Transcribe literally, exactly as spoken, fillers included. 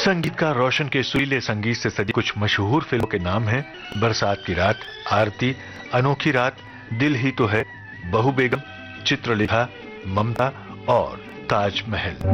संगीतकार रोशन के सुरीले संगीत से सजी कुछ मशहूर फिल्मों के नाम हैं बरसात की रात, आरती, अनोखी रात, दिल ही तो है, बहू बेगम, चित्रलेखा, ममता और ताजमहल।